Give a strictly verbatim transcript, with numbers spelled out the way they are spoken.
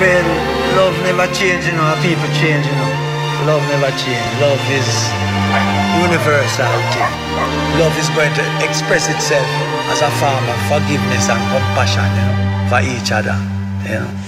Well, love never change, you know, people change, you know. Love never change. Love is universal thing. Love is going to express itself as a form of forgiveness and compassion, you know, for each other, you know.